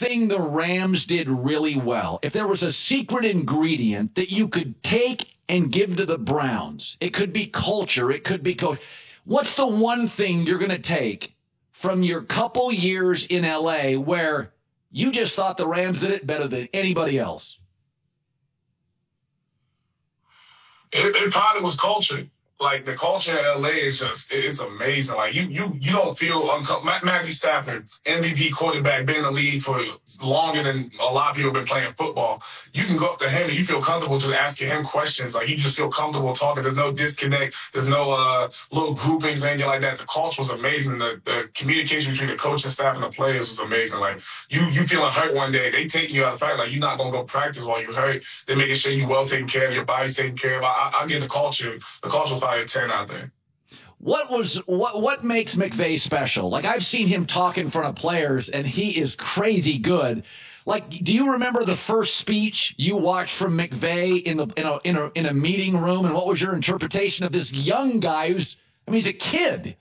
thing the Rams did really well, if there was a secret ingredient that you could take and give to the Browns, it could be culture, it could be coach. What's the one thing you're going to take from your couple years in L.A. where you just thought the Rams did it better than anybody else? It probably was culture. Like, the culture in LA is just, it's amazing. Like, you don't feel uncomfortable. Matthew Stafford, MVP quarterback, been in the league for longer than a lot of people have been playing football. You can go up to him and you feel comfortable just asking him questions. Like, you just feel comfortable talking. There's no disconnect. There's no little groupings or anything like that. The culture was amazing. The communication between the coaching staff and the players was amazing. Like, you feeling hurt one day, they taking you out of practice. Like, you're not going to go practice while you're hurt. They're making sure you're well taken care of, your body's taken care of. I get the culture. The culture was probably a 10 out there. What makes McVay special? Like, I've seen him talk in front of players, and he is crazy good. Like, do you remember the first speech you watched from McVay in a meeting room, and what was your interpretation of this young guy who's, I mean, he's a kid?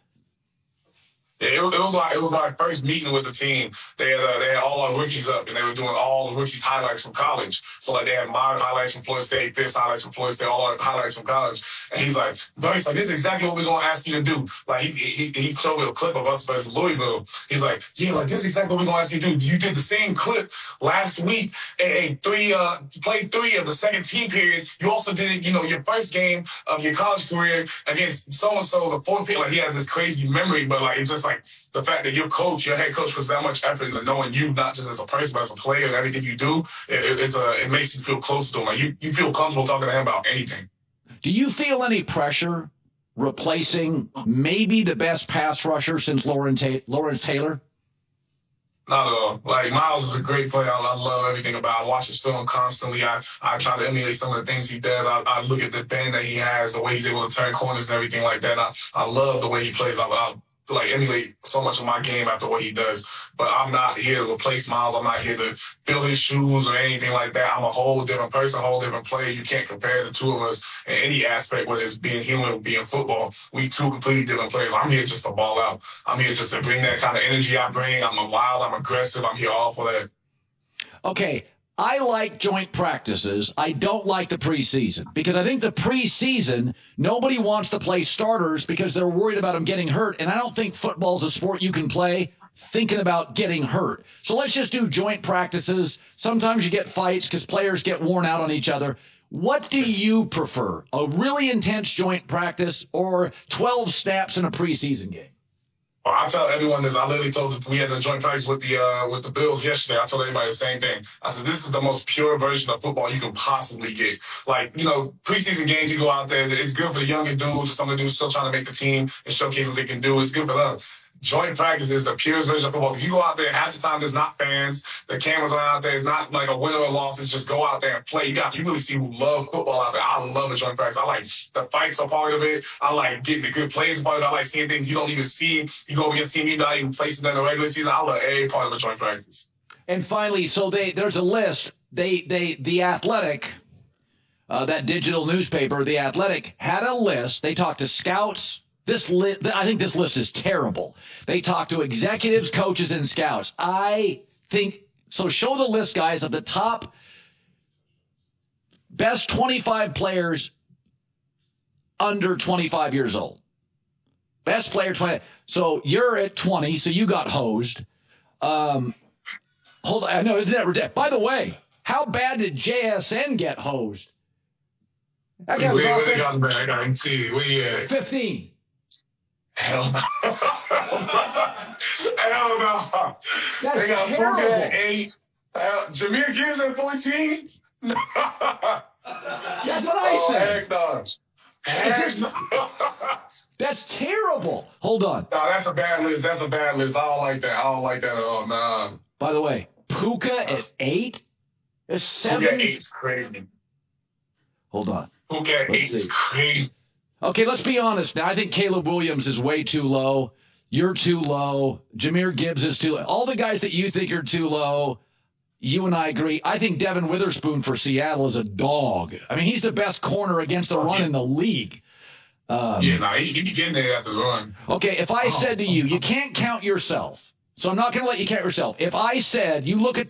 It was my first meeting with the team. They had all our rookies up, and they were doing all the rookies' highlights from college. So, like, they had my highlights from Florida State, Fisk's highlights from Florida State, all our highlights from college. And he's like, this is exactly what we're gonna ask you to do. Like, he showed me a clip of us versus Louisville. He's like, yeah, like, this is exactly what we're gonna ask you to do. You did the same clip last week and played 3 of the second team period. You also did it, your first game of your college career against so and so, the fourth period. Like, he has this crazy memory, but like, it's just like the fact that your head coach, puts that much effort into knowing you, not just as a person, but as a player and everything you do, it makes you feel closer to him. Like, you feel comfortable talking to him about anything. Do you feel any pressure replacing maybe the best pass rusher since Lawrence Taylor? Not at all. Like, Miles is a great player. I love everything about him. I watch his film constantly. I try to emulate some of the things he does. I look at the bend that he has, the way he's able to turn corners and everything like that. I love the way he plays. I like emulate so much of my game after what he does. But I'm not here to replace Miles. I'm not here to fill his shoes or anything like that. I'm a whole different person, a whole different player. You can't compare the two of us in any aspect, whether it's being human or being football. We two completely different players. I'm here just to ball out. I'm here just to bring that kind of energy I bring. I'm wild. I'm aggressive. I'm here all for that. Okay. I like joint practices. I don't like the preseason because I think the preseason, nobody wants to play starters because they're worried about them getting hurt. And I don't think football's a sport you can play thinking about getting hurt. So let's just do joint practices. Sometimes you get fights because players get worn out on each other. What do you prefer? A really intense joint practice or 12 snaps in a preseason game? I tell everyone this. I literally we had a joint practice with the Bills yesterday. I told everybody the same thing. I said, this is the most pure version of football you can possibly get. Like, preseason games, you go out there, it's good for the younger dudes, some of the dudes still trying to make the team and showcase what they can do. It's good for them. Joint practice is the purest version of football because you go out there, half the time there's not fans, the cameras are out there, it's not like a win or a loss, it's just go out there and play. You really see who love football out there. I love a joint practice. I like the fights are part of it. I like getting the good plays part of it. I like seeing things you don't even see. You go against team you're not even facing in the regular season. I love every part of a joint practice. And finally, so there's a list. The Athletic, that digital newspaper, The Athletic, had a list. They talked to scouts. I think this list is terrible. They talk to executives, coaches, and scouts. I think so. Show the list, guys, of the top best 25 players under 25 years old. Best player 20. So you're at 20, so you got hosed. Hold on. I know, isn't that ridiculous? By the way, how bad did JSN get hosed? That guy was off there. I got 15. Hell no. Hell no. That's they got terrible. Puka at 8. Jahmyr Gibbs at 14? That's what I said. Heck no. That's terrible. Hold on. No, that's a bad list. I don't like that. I don't like that at all. Nah. By the way, Puka at 8? There's 7. Puka at 8's crazy. Hold on. Puka at 8 is crazy. Okay, let's be honest now. I think Caleb Williams is way too low. You're too low. Jahmyr Gibbs is too low. All the guys that you think are too low, you and I agree. I think Devin Witherspoon for Seattle is a dog. I mean, he's the best corner against the run in the league. He be getting there after the run. Okay, if I said to you, you can't count yourself. So I'm not going to let you count yourself. If I said, you look at